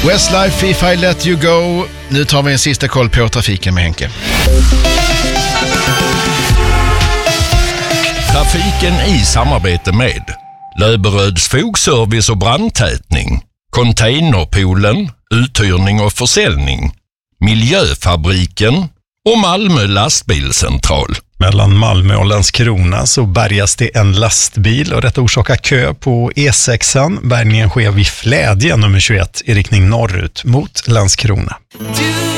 Westlife, If I Let You Go. Nu tar vi en sista koll på trafiken med Henke. Trafiken i samarbete med Löberöds fogservice och brandtätning, Containerpoolen, uthyrning och försäljning, Miljöfabriken och Malmö lastbilscentral. Mellan Malmö och Landskrona så bärgas det en lastbil och detta orsakar kö på E6. Bärgningen sker vid Flädje nummer 21 i riktning norrut mot Landskrona.